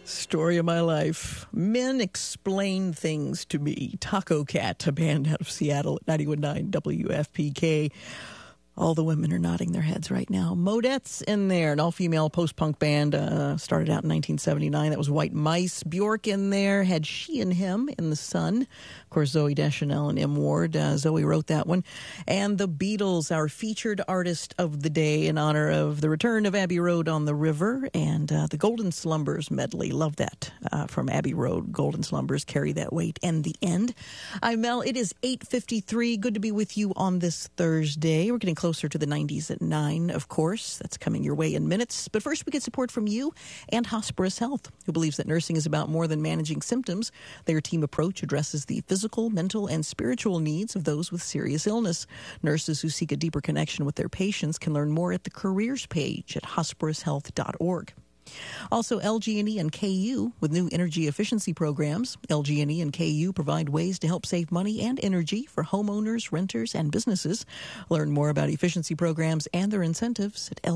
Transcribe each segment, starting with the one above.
Story of my life. Men explain things to me. Taco Cat, a band out of Seattle at 91.9 WFPK. All the women are nodding their heads right now. Modette's in there, an all-female post-punk band, started out in 1979. That was White Mice. Bjork in there, had She and Him in the Sun. Of course, Zooey Deschanel and M. Ward. Zooey wrote that one. And the Beatles, our featured artist of the day in honor of the return of Abbey Road on the River. And the Golden Slumbers medley. Love that. From Abbey Road, Golden Slumbers, Carry That Weight, and The End. I'm Mel. It is 8:53. Good to be with you on this Thursday. We're getting closer to the 90s at 9, of course. That's coming your way in minutes. But first, we get support from you and Hospirus Health, who believes that nursing is about more than managing symptoms. Their team approach addresses the physical, mental, and spiritual needs of those with serious illness. Nurses who seek a deeper connection with their patients can learn more at the careers page at hospirushealth.org. Also, LG&E and KU with new energy efficiency programs. LG&E and KU provide ways to help save money and energy for homeowners, renters, and businesses. Learn more about efficiency programs and their incentives at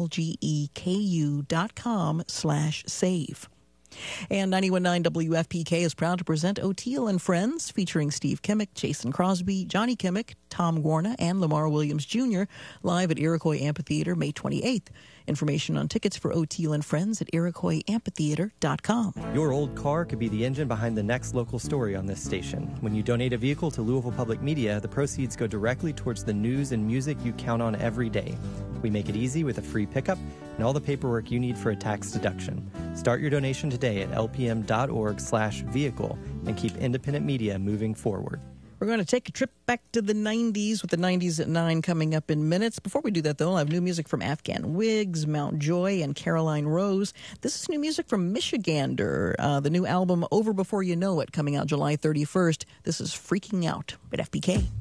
lgeku.com/save. And 91.9 WFPK is proud to present O'Teal and Friends, featuring Steve Kimmick, Jason Crosby, Johnny Kimmick, Tom Guarna, and Lamar Williams Jr., live at Iroquois Amphitheater May 28th. Information on tickets for O'Teal and Friends at iroquoisamphitheater.com. Your old car could be the engine behind the next local story on this station. When you donate a vehicle to Louisville Public Media, the proceeds go directly towards the news and music you count on every day. We make it easy with a free pickup and all the paperwork you need for a tax deduction. Start your donation today at lpm.org/vehicle and keep independent media moving forward. We're going to take a trip back to the 90s with the 90s at 9 coming up in minutes. Before we do that, though, I'll have new music from Afghan Wigs, Mount Joy, and Caroline Rose. This is new music from Michigander, the new album Over Before You Know It, coming out July 31st. This is Freaking Out at FPK.